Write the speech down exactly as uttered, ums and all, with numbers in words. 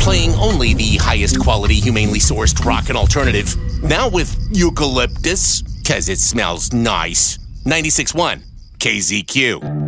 playing only the highest quality, humanely sourced rock and alternative. Now with eucalyptus, cause it smells nice. ninety-six point one K Z Q.